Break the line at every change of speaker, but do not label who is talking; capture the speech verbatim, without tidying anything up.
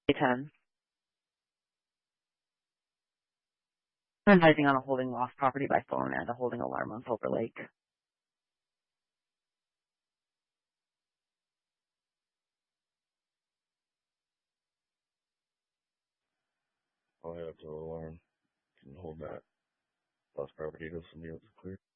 ten. Advising on a holding lost property by phone and a holding alarm on Silver Lake.
I'll head up to the alarm and hold that lost property till somebody else is clear.